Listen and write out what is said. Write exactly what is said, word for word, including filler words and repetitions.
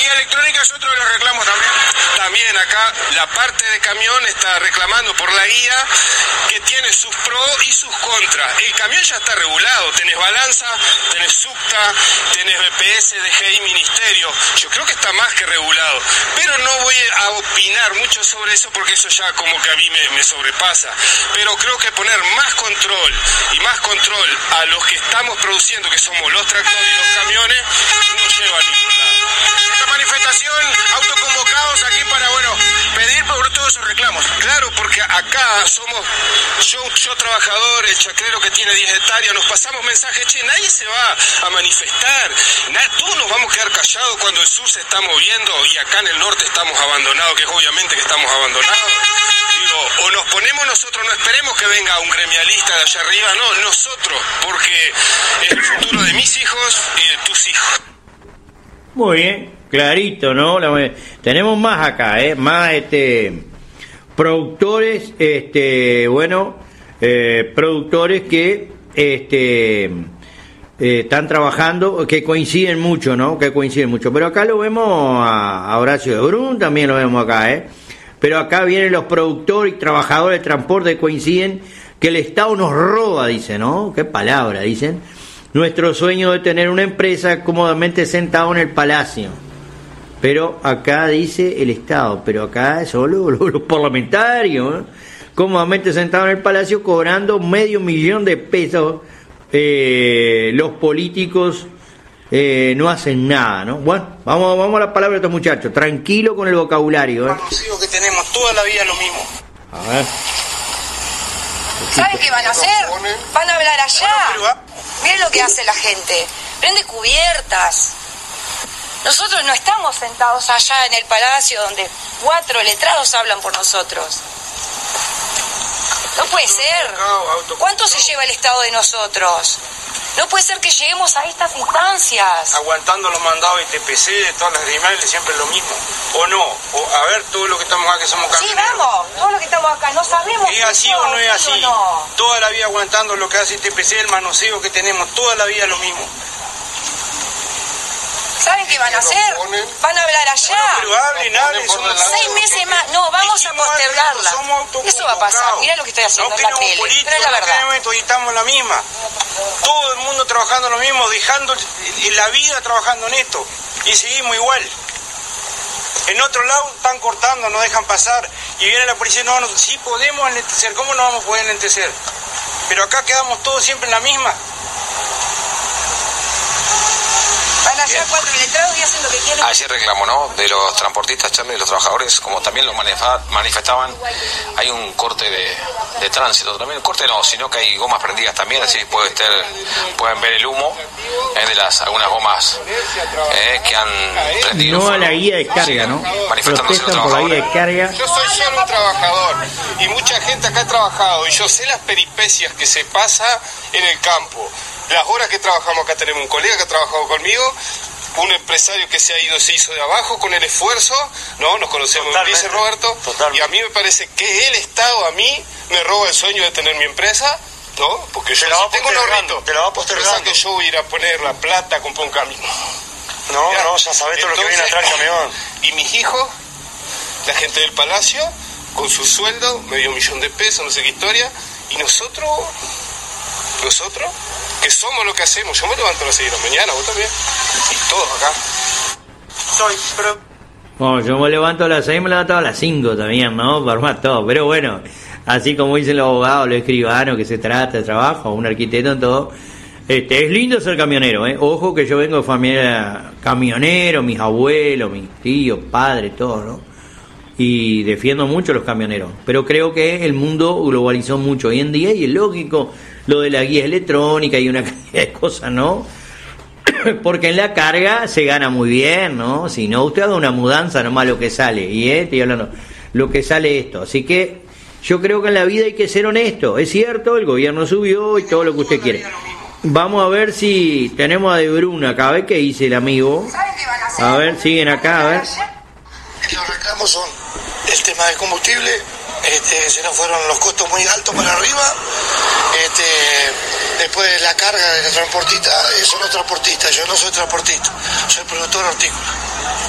guía electrónica es otro de los reclamos también. También acá la parte de camión está reclamando por la guía que tiene sus pros y sus contras. El camión ya está regulado, tenés balanza, tenés SUCTA, tenés B P S, D G I, Ministerio. Yo creo que está más que regulado, pero no voy a opinar mucho sobre eso porque eso ya como que a mí me, me sobrepasa. Pero creo que poner más control y más control a los que estamos produciendo, que somos los tractores y los camiones, no lleva a ningún lado. Esta manifestación, autoconvocados aquí para, bueno, pedir por todos esos reclamos. Claro, porque acá somos, yo, yo trabajador, el chacrero que tiene diez hectáreas, nos pasamos mensajes, che, nadie se va a manifestar, nadie, todos nos vamos a quedar callados cuando el sur se está moviendo y acá en el norte estamos abandonados, que es obviamente que estamos abandonados. Digo, o nos ponemos nosotros, no esperemos que venga un gremialista de allá arriba, no, nosotros, porque es el futuro de mis hijos y de tus hijos. Muy bien, clarito, ¿no? La, tenemos más acá, ¿eh? Más este productores, este, bueno, eh, productores que este eh, están trabajando, que coinciden mucho, ¿no? Que coinciden mucho. Pero acá lo vemos a, a Horacio de Brun, también lo vemos acá, ¿eh? Pero acá vienen los productores y trabajadores de transporte que coinciden que el Estado nos roba, dicen, ¿no? Qué palabra, dicen. Nuestro sueño de tener una empresa cómodamente sentado en el palacio. Pero acá dice el Estado, pero acá solo los, los parlamentarios, ¿eh? Cómodamente sentados en el palacio cobrando medio millón de pesos. Eh, los políticos eh, no hacen nada, ¿no? Bueno, vamos, vamos a la palabra de estos muchachos. Tranquilo con el vocabulario, ¿eh? Conocido que tenemos toda la vida lo mismo. A ver. ¿Saben qué van a hacer? Van a hablar allá. Miren lo que hace la gente. Prende cubiertas. Nosotros no estamos sentados allá en el palacio donde cuatro letrados hablan por nosotros. No puede ser. ¿Cuánto se lleva el Estado de nosotros? No puede ser que lleguemos a estas instancias. Aguantando los mandados de T P C, de todas las gremiales, siempre es lo mismo. ¿O no? O, a ver, todo lo que estamos acá, que somos camioneros. Sí, vamos, todo lo que estamos acá, no sabemos. ¿Es así o no es así? No. Toda la vida aguantando lo que hace T P C, el manoseo que tenemos, toda la vida lo mismo. ¿Saben qué van a hacer? Van a hablar allá. Bueno, pero hablen, hablen. Seis meses más. No, vamos a postergarla. Eso va a pasar. Mirá lo que estoy haciendo en la tele. Pero es la verdad. Y estamos en la misma. Todo el mundo trabajando lo mismo, dejando la vida trabajando en esto. Y seguimos igual. En otro lado están cortando, no dejan pasar. Y viene la policía, no, no, sí podemos enlentecer. ¿Cómo no vamos a poder enlentecer? Pero acá quedamos todos siempre en la misma. Allá cuatro letrados y hacen lo que quieren. Así reclamo, ¿no? De los transportistas, Charlie, de los trabajadores, como también lo manifestaban, hay un corte de, de tránsito. También corte no, sino que hay gomas prendidas también, así puede estar, pueden ver el humo eh, de las algunas gomas eh, que han prendido. No a la guía de carga, ¿no? Protestan por la guía de carga. Yo soy solo un trabajador y mucha gente acá ha trabajado y yo sé las peripecias que se pasa en el campo. Las horas que trabajamos acá, tenemos un colega que ha trabajado conmigo, un empresario que se ha ido, se hizo de abajo con el esfuerzo, ¿no? Nos conocemos, dice Roberto, totalmente. Y a mí me parece que el Estado a mí me roba el sueño de tener mi empresa, ¿no? Porque yo si tengo un ahorrito, te la va postergando. Que yo voy a ir a poner la plata, comprar un camión. No, ya, no, ya sabés todo lo que viene atrás del camión. Y mis hijos, la gente del Palacio, con su sueldo, medio millón de pesos, no sé qué historia, y nosotros... Nosotros, que somos lo que hacemos. Yo me levanto a las seis de la mañana, vos también. Y todos acá. Soy pro... Bueno, yo me levanto a las seis, me levanto a las cinco también, ¿no? Para armar todo. Pero bueno, así como dicen los abogados, los escribanos, que se trata de trabajo, un arquitecto en todo. Este, es lindo ser camionero, ¿eh? Ojo que yo vengo de familia camionero, mis abuelos, mis tíos, padres, todos, ¿no? Y defiendo mucho a los camioneros. Pero creo que el mundo globalizó mucho hoy en día y es lógico lo de la guía electrónica y una cantidad de cosas, ¿no? Porque en la carga se gana muy bien, ¿no? Si no, usted haga una mudanza nomás lo que sale. Y eh, estoy hablando, lo que sale esto. Así que yo creo que en la vida hay que ser honesto. Es cierto, el gobierno subió y todo lo que usted quiere. Vamos a ver si tenemos a De Brun acá. A ver qué dice el amigo. A ver, siguen acá, a ver. Los reclamos son el tema del combustible. Este, se nos fueron los costos muy altos para arriba. Este, después la carga de los transportistas, son los transportistas, yo no soy transportista, soy productor hortícola.